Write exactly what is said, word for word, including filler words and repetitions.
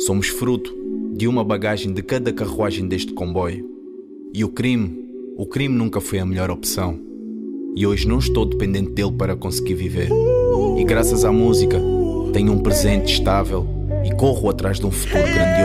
Somos fruto de uma bagagem de cada carruagem deste comboio. E o crime, o crime nunca foi a melhor opção. E hoje não estou dependente dele para conseguir viver. E graças à música, tenho um presente estável e corro atrás de um futuro grandioso.